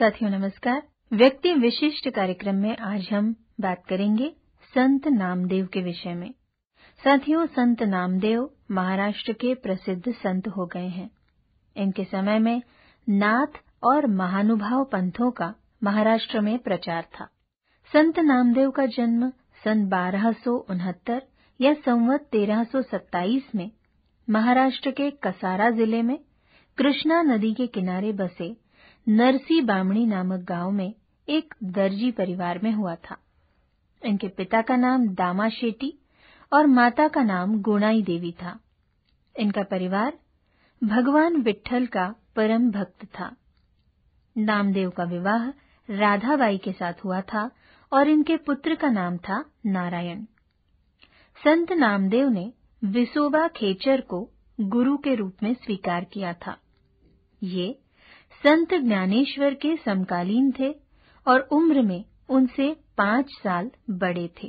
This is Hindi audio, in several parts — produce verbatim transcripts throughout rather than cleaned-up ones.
साथियों नमस्कार। व्यक्ति विशिष्ट कार्यक्रम में आज हम बात करेंगे संत नामदेव के विषय में। साथियों, संत नामदेव महाराष्ट्र के प्रसिद्ध संत हो गए हैं। इनके समय में नाथ और महानुभाव पंथों का महाराष्ट्र में प्रचार था। संत नामदेव का जन्म सन बारह सौ उनहत्तर या संवत तेरह सौ सत्ताईस में महाराष्ट्र के कसारा जिले में कृष्णा नदी के किनारे बसे नरसी बामणी नामक गांव में एक दर्जी परिवार में हुआ था। इनके पिता का नाम दामा शेट्टी और माता का नाम गुणाई देवी था। इनका परिवार भगवान विट्ठल का परम भक्त था। नामदेव का विवाह राधाबाई के साथ हुआ था और इनके पुत्र का नाम था नारायण। संत नामदेव ने विसोबा खेचर को गुरु के रूप में स्वीकार किया था। ये संत ज्ञानेश्वर के समकालीन थे और उम्र में उनसे पांच साल बड़े थे।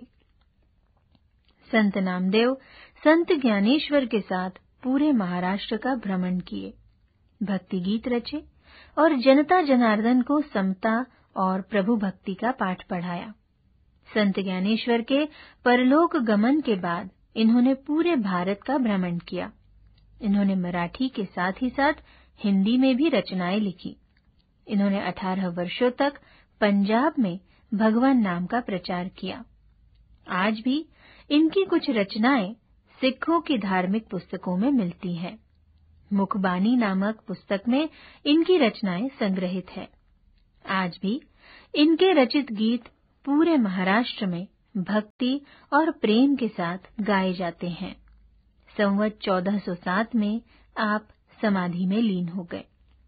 संत नामदेव संत ज्ञानेश्वर के साथ पूरे महाराष्ट्र का भ्रमण किए, भक्ति गीत रचे और जनता जनार्दन को समता और प्रभु भक्ति का पाठ पढ़ाया। संत ज्ञानेश्वर के परलोक गमन के बाद इन्होंने पूरे भारत का भ्रमण किया। इन्होंने मराठी के साथ ही साथ हिंदी में भी रचनाएं लिखी। इन्होंने अठारह वर्षों तक पंजाब में भगवान नाम का प्रचार किया। आज भी इनकी कुछ रचनाएं सिखों की धार्मिक पुस्तकों में मिलती हैं। मुखबानी नामक पुस्तक में इनकी रचनाएं संग्रहित है। आज भी इनके रचित गीत पूरे महाराष्ट्र में भक्ति और प्रेम के साथ गाए जाते हैं। संवत चौदह सौ सात में आप समाधि में लीन हो गए।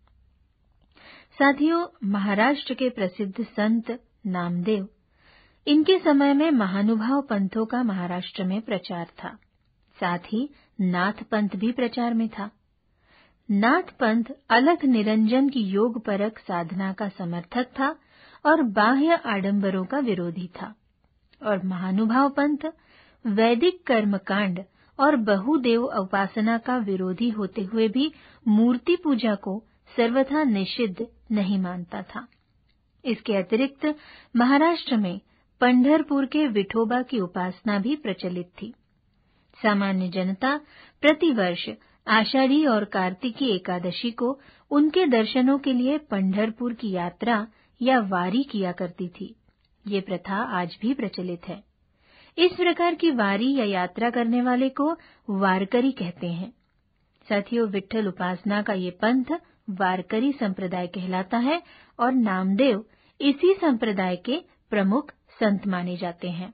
साथियों, महाराष्ट्र के प्रसिद्ध संत नामदेव, इनके समय में महानुभाव पंथों का महाराष्ट्र में प्रचार था। साथ ही नाथ पंथ भी प्रचार में था। नाथ पंथ अलख निरंजन की योग परक साधना का समर्थक था और बाह्य आडंबरों का विरोधी था। और महानुभाव पंथ वैदिक कर्मकांड और बहुदेव उपासना का विरोधी होते हुए भी मूर्ति पूजा को सर्वथा निषिद्ध नहीं मानता था। इसके अतिरिक्त महाराष्ट्र में पंढरपुर के विठोबा की उपासना भी प्रचलित थी। सामान्य जनता प्रतिवर्ष आषाढ़ी और कार्तिकी एकादशी को उनके दर्शनों के लिए पंढरपुर की यात्रा या वारी किया करती थी। ये प्रथा आज भी प्रचलित है। इस प्रकार की वारी या यात्रा करने वाले को वारकरी कहते हैं। साथियों, विट्ठल उपासना का ये पंथ वारकरी संप्रदाय कहलाता है और नामदेव इसी संप्रदाय के प्रमुख संत माने जाते हैं।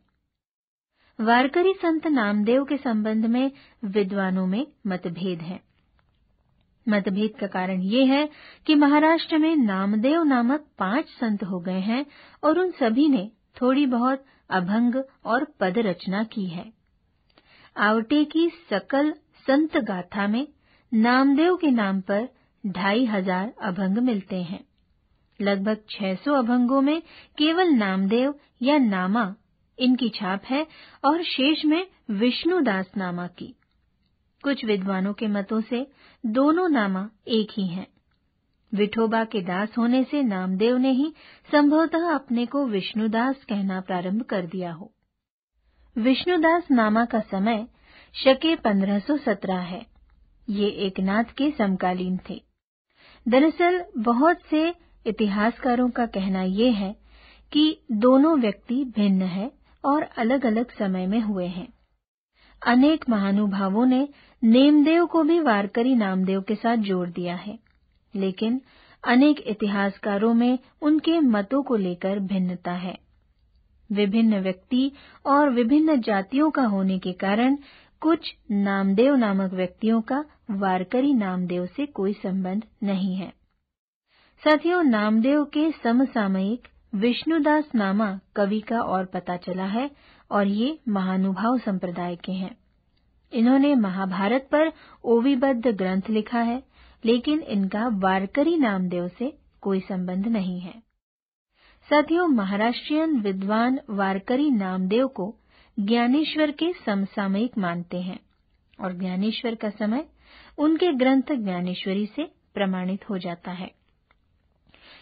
वारकरी संत नामदेव के संबंध में विद्वानों में मतभेद है। मतभेद का कारण ये है कि महाराष्ट्र में नामदेव नामक पांच संत हो गए हैं और उन सभी ने थोड़ी बहुत अभंग और पद रचना की है। आवटे की सकल संत गाथा में नामदेव के नाम पर ढाई हजार अभंग मिलते हैं। लगभग छह सौ अभंगों में केवल नामदेव या नामा इनकी छाप है और शेष में विष्णुदास नामा की। कुछ विद्वानों के मतों से दोनों नामा एक ही हैं। विठोबा के दास होने से नामदेव ने ही संभवतः अपने को विष्णुदास कहना प्रारंभ कर दिया हो। विष्णुदास नामा का समय शके पंद्रह सौ सत्रह है। ये एकनाथ के समकालीन थे। दरअसल बहुत से इतिहासकारों का कहना ये है कि दोनों व्यक्ति भिन्न हैं और अलग अलग समय में हुए हैं। अनेक महानुभावों ने नेमदेव को भी वारकरी नामदेव के साथ जोड़ दिया है, लेकिन अनेक इतिहासकारों में उनके मतों को लेकर भिन्नता है। विभिन्न व्यक्ति और विभिन्न जातियों का होने के कारण कुछ नामदेव नामक व्यक्तियों का वारकरी नामदेव से कोई संबंध नहीं है। साथियों, नामदेव के समसामयिक विष्णुदास नामा कवि का और पता चला है और ये महानुभाव संप्रदाय के हैं। इन्होंने महाभारत पर ओविबद्ध ग्रंथ लिखा है, लेकिन इनका वारकरी नामदेव से कोई संबंध नहीं है। साथियों, महाराष्ट्रियन विद्वान वारकरी नामदेव को ज्ञानेश्वर के समसामयिक मानते हैं और ज्ञानेश्वर का समय उनके ग्रंथ ज्ञानेश्वरी से प्रमाणित हो जाता है।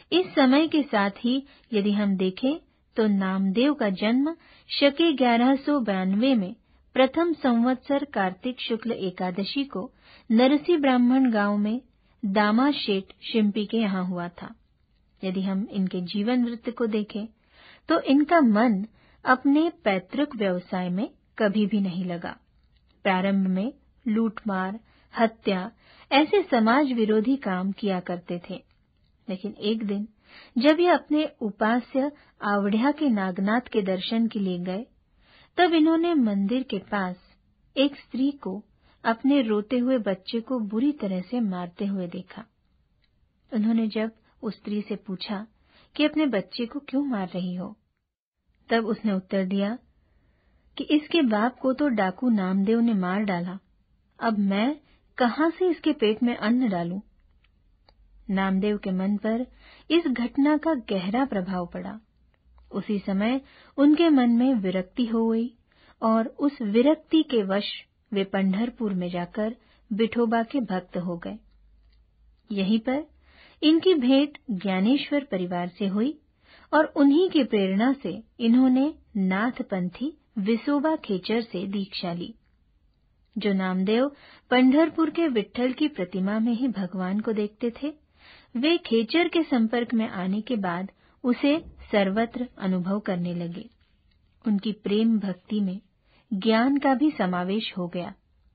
इस समय के साथ ही यदि हम देखें तो नामदेव का जन्म शके ग्यारह सौ बानवे में प्रथम संवत्सर कार्तिक शुक्ल एकादशी को नरसी ब्राह्मण गांव में दामा शेठ शिंपी के यहाँ हुआ था। यदि हम इनके जीवन वृत्त को देखें तो इनका मन अपने पैतृक व्यवसाय में कभी भी नहीं लगा। प्रारंभ में लूटमार, हत्या ऐसे समाज विरोधी काम किया करते थे, लेकिन एक दिन जब ये अपने उपास्य आवढ़िया के नागनाथ के दर्शन के लिए गए, तब इन्होंने मंदिर के पास एक स्त्री को अपने रोते हुए बच्चे को बुरी तरह से मारते हुए देखा। उन्होंने जब उस स्त्री से पूछा कि अपने बच्चे को क्यों मार रही हो, तब उसने उत्तर दिया कि इसके बाप को तो डाकू नामदेव ने मार डाला, अब मैं कहां से इसके पेट में अन्न डालूं। नामदेव के मन पर इस घटना का गहरा प्रभाव पड़ा। उसी समय उनके मन में विरक्ति हो गई और उस विरक्ति के वश वे पंढरपुर में जाकर विठोबा के भक्त हो गए। यहीं पर इनकी भेंट ज्ञानेश्वर परिवार से हुई और उन्हीं की प्रेरणा से इन्होंने नाथपंथी विसोबा खेचर से दीक्षा ली। जो नामदेव पंढरपुर के विट्ठल की प्रतिमा में ही भगवान को देखते थे, वे खेचर के संपर्क में आने के बाद उसे सर्वत्र अनुभव करने लगे। उनकी प्रेम भक्ति में ज्ञान का भी समावेश हो गया।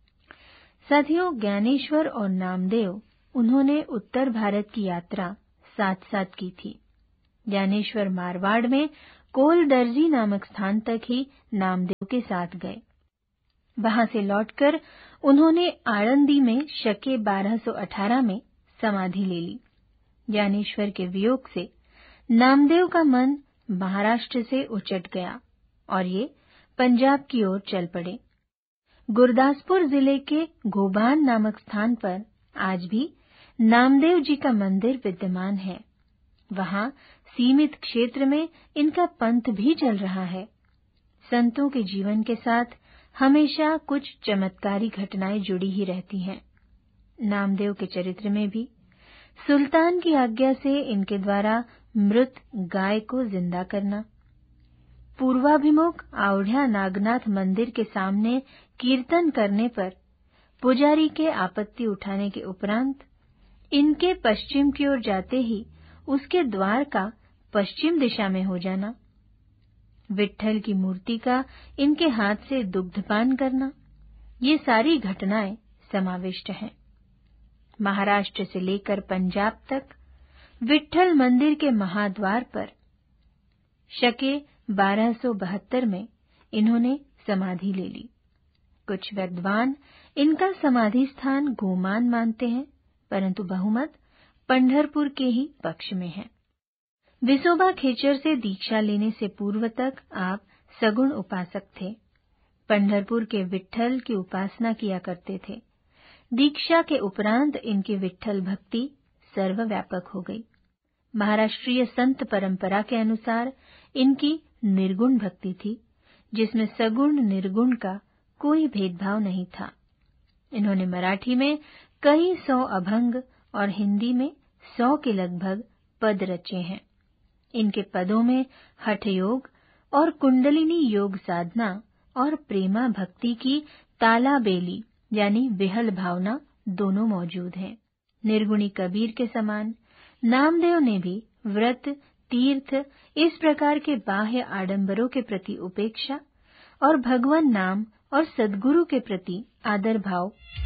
साथियों, ज्ञानेश्वर और नामदेव उन्होंने उत्तर भारत की यात्रा साथ साथ की थी। ज्ञानेश्वर मारवाड़ में कोल दर्जी नामक स्थान तक ही नामदेव के साथ गए। वहां से लौटकर उन्होंने आळंदी में शके बारह सौ अठारह में समाधि ले ली। ज्ञानेश्वर के वियोग से नामदेव का मन महाराष्ट्र से उचट गया और ये पंजाब की ओर चल पड़े। गुरदासपुर जिले के घोबान नामक स्थान पर आज भी नामदेव जी का मंदिर विद्यमान है। वहां सीमित क्षेत्र में इनका पंथ भी चल रहा है। संतों के जीवन के साथ हमेशा कुछ चमत्कारी घटनाएं जुड़ी ही रहती हैं। नामदेव के चरित्र में भी सुल्तान की आज्ञा से इनके द्वारा मृत गाय को जिंदा करना, पूर्वाभिमुख आवढ़िया नागनाथ मंदिर के सामने कीर्तन करने पर पुजारी के आपत्ति उठाने के उपरांत इनके पश्चिम की ओर जाते ही उसके द्वार का पश्चिम दिशा में हो जाना, विट्ठल की मूर्ति का इनके हाथ से दुग्धपान करना, ये सारी घटनाएं समाविष्ट हैं। महाराष्ट्र से लेकर पंजाब तक विट्ठल मंदिर के महाद्वार पर शके बारह सौ बहत्तर में इन्होंने समाधि ले ली। कुछ विद्वान इनका समाधि स्थान गोमान मानते हैं, परंतु बहुमत पंढरपुर के ही पक्ष में है। विसोबा खेचर से दीक्षा लेने से पूर्व तक आप सगुण उपासक थे। पंढरपुर के विट्ठल की उपासना किया करते थे। दीक्षा के उपरांत इनकी विट्ठल भक्ति सर्वव्यापक हो गई। महाराष्ट्रीय संत परंपरा के अनुसार इनकी निर्गुण भक्ति थी, जिसमें सगुण निर्गुण का कोई भेदभाव नहीं था। इन्होंने मराठी में कई सौ अभंग और हिंदी में सौ के लगभग पद रचे हैं। इनके पदों में हठ योग और कुंडलिनी योग साधना और प्रेमा भक्ति की तालाबेली यानी विहल भावना दोनों मौजूद हैं। निर्गुणी कबीर के समान नामदेव ने भी व्रत, तीर्थ इस प्रकार के बाह्य आडंबरों के प्रति उपेक्षा और भगवान नाम और सद्गुरु के प्रति आदर भाव